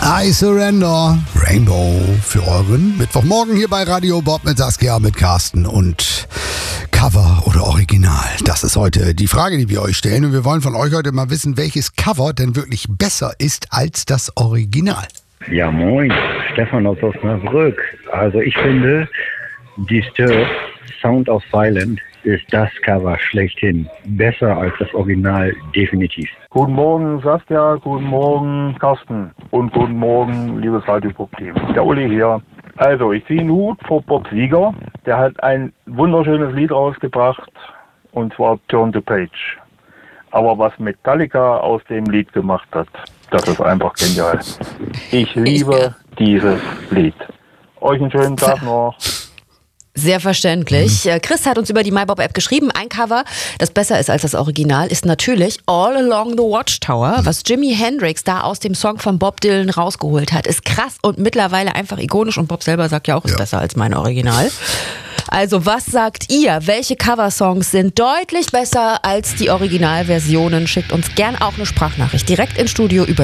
I Surrender, Rainbow für euren Mittwochmorgen hier bei Radio Bob mit Saskia, mit Carsten und Cover oder Original. Das ist heute die Frage, die wir euch stellen und wir wollen von euch heute mal wissen, welches Cover denn wirklich besser ist als das Original. Ja, moin, Stefan aus Osnabrück. Also ich finde, Disturbed, Sound of Silence ist das Cover schlechthin. Besser als das Original, definitiv. Guten Morgen Saskia, guten Morgen Carsten und guten Morgen liebes Radio-Team. Der Uli hier. Also ich ziehe einen Hut vor Bob Seger. Der hat ein wunderschönes Lied rausgebracht und zwar Turn the Page. Aber was Metallica aus dem Lied gemacht hat, das ist einfach genial. Ich liebe dieses Lied. Euch einen schönen Tag noch. Sehr verständlich. Chris hat uns über die MyBob-App geschrieben, ein Cover, das besser ist als das Original, ist natürlich All Along the Watchtower. Was Jimi Hendrix da aus dem Song von Bob Dylan rausgeholt hat, ist krass und mittlerweile einfach ikonisch. Und Bob selber sagt ja auch, ist besser als mein Original. Also was sagt ihr? Welche Coversongs sind deutlich besser als die Originalversionen? Schickt uns gern auch eine Sprachnachricht direkt ins Studio über